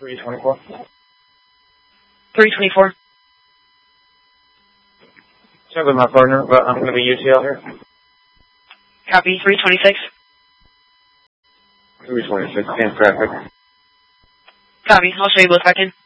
324. 324. Check with my partner, but I'm going to be UCL here. Copy. 326. 326, same traffic. Copy. I'll show you both back in.